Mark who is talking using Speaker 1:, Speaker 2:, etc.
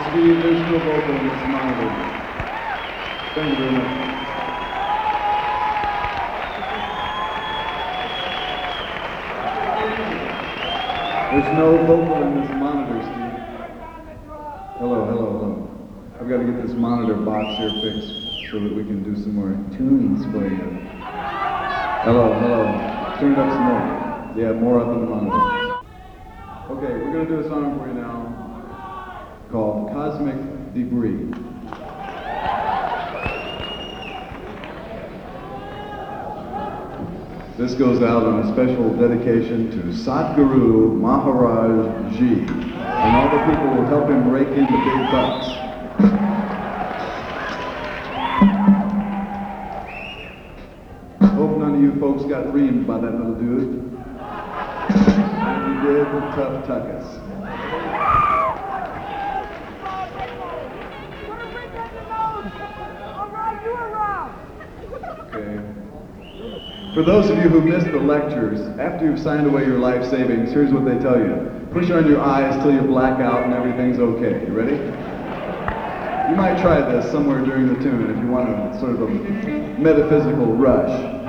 Speaker 1: Steve, there's no vocal in this monitor. Thank you very much. There's no vocal in this monitor, Steve. Hello. I've got to get this monitor box here fixed so that we can do some more tunings for you. Hello. Turn it up some more. Yeah, more up in the monitor. Okay, we're going to do a song for you now called Cosmic Debris. This goes out on a special dedication to Sadhguru Maharaj Ji and all the people who help him rake in the big bucks. Hope none of you folks got reamed by that little dude. And you did, tough tuckus. Okay. For those of you who missed the lectures, after you've signed away your life savings, here's what they tell you. Push on your eyes till you black out and everything's okay. You ready? You might try this somewhere during the tune if you want a sort of a metaphysical rush.